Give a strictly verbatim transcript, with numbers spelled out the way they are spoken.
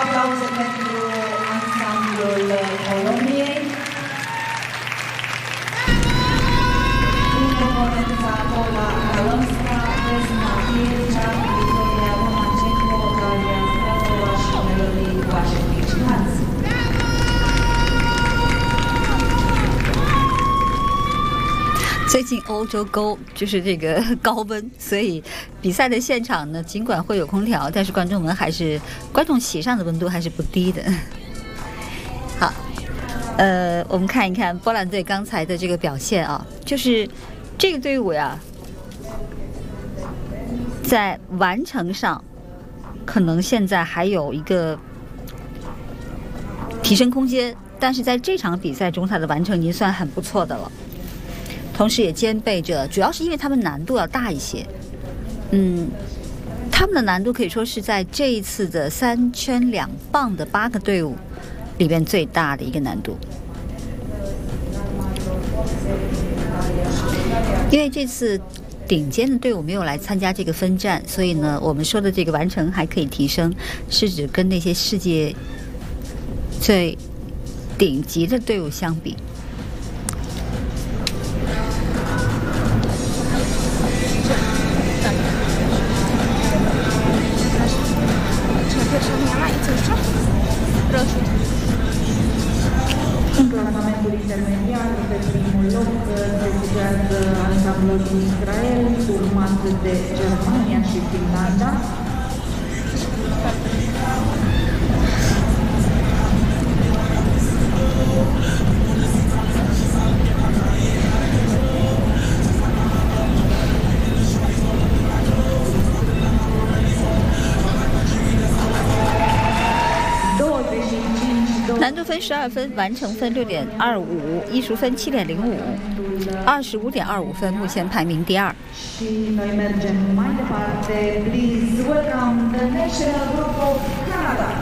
Aplauze pentru ansamblul Colombiei. În componența Paula Kalomska, Vesna Pircea, Victoria Romancenko, Daria Strelova și Melody Washington-Hans. 最近欧洲高就是这个高温，所以比赛的现场呢，尽管会有空调，但是观众们还是观众席上的温度还是不低的。好，呃，我们看一看波兰队刚才的这个表现啊，就是这个队伍呀，在完成上可能现在还有一个提升空间，但是在这场比赛中，他的完成已经算很不错的了。同时也兼备着，主要是因为他们难度要大一些，嗯，他们的难度可以说是在这一次的三圈两棒的八个队伍里边最大的一个难度。因为这次顶尖的队伍没有来参加这个分站，所以呢，我们说的这个完成还可以提升，是指跟那些世界最顶级的队伍相比。 În clasamentul intermediar, pe primul loc se situează ansamblul din Israel, urmat de Germania și Finlanda. douăzeci și cinci 难度分十二分，完成分六点二五，艺术分七点零五，二十五点二五分，目前排名第二。 Și noi mergem mai departe. Please welcome the national group of Canada.